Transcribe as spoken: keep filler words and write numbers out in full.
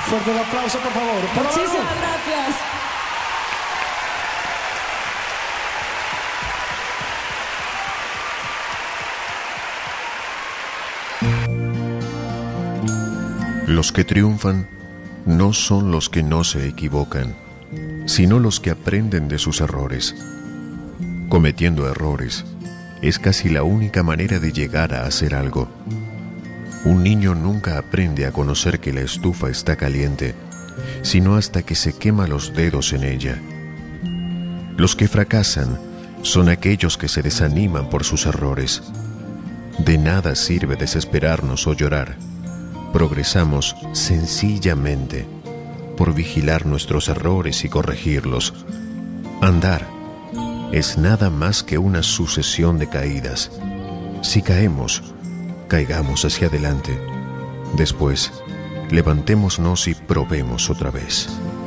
Fuerte el aplauso, por favor. ¡Por Muchísimas abajo! gracias. Los que triunfan no son los que no se equivocan, sino los que aprenden de sus errores. Cometiendo errores es casi la única manera de llegar a hacer algo. Un niño nunca aprende a conocer que la estufa está caliente, sino hasta que se quema los dedos en ella. Los que fracasan son aquellos que se desaniman por sus errores. De nada sirve desesperarnos o llorar. Progresamos sencillamente por vigilar nuestros errores y corregirlos. Andar es nada más que una sucesión de caídas. Si caemos, caigamos hacia adelante. Después, levantémonos y probemos otra vez.